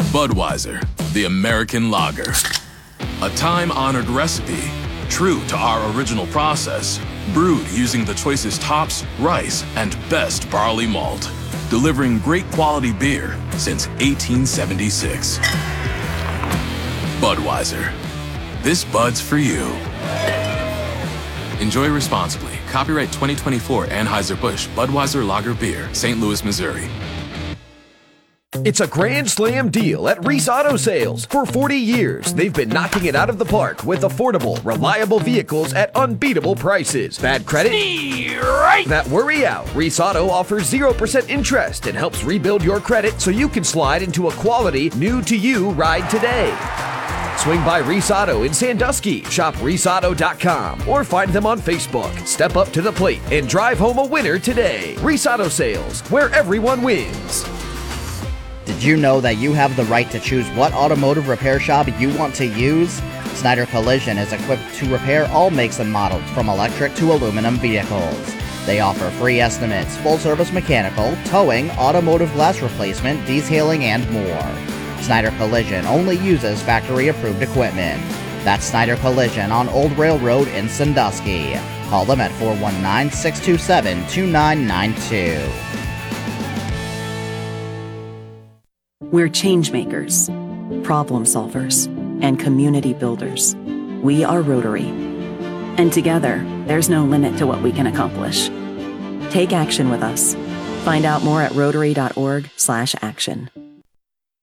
Budweiser, the American lager. A time-honored recipe, true to our original process, brewed using the choicest hops, rice, and best barley malt, delivering great quality beer since 1876. Budweiser. This Bud's for you. Enjoy responsibly. Copyright 2024 Anheuser-Busch Budweiser Lager Beer, St. Louis, Missouri. It's a grand slam deal at Reese Auto Sales. For 40 years, they've been knocking it out of the park with affordable, reliable vehicles at unbeatable prices. Bad credit? Right. That worry out. Reese Auto offers 0% interest and helps rebuild your credit so you can slide into a quality, new-to-you ride today. Swing by Reese Auto in Sandusky. Shop ReeseAuto.com or find them on Facebook. Step up to the plate and drive home a winner today. Reese Auto Sales, where everyone wins. Did you know that you have the right to choose what automotive repair shop you want to use? Snyder Collision is equipped to repair all makes and models from electric to aluminum vehicles. They offer free estimates, full-service mechanical, towing, automotive glass replacement, detailing, and more. Snyder Collision only uses factory-approved equipment. That's Snyder Collision on Old Railroad in Sandusky. Call them at 419-627-2992. We're change makers, problem solvers, and community builders. We are Rotary. And together, there's no limit to what we can accomplish. Take action with us. Find out more at rotary.org/action.